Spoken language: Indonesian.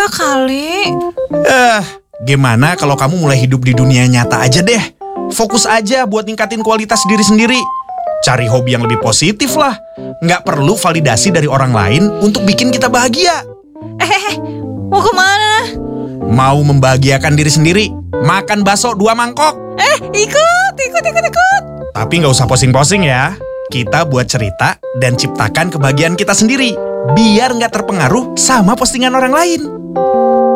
Enggak kali. Gimana kalau kamu mulai hidup di dunia nyata aja deh. Fokus aja buat ningkatin kualitas diri sendiri. Cari hobi yang lebih positif lah. Nggak perlu validasi dari orang lain untuk bikin kita bahagia. Mau kemana? Mau membahagiakan diri sendiri, makan bakso 2 mangkok. Ikut. Tapi nggak usah posing-posing ya. Kita buat cerita dan ciptakan kebahagiaan kita sendiri. Biar nggak terpengaruh sama postingan orang lain.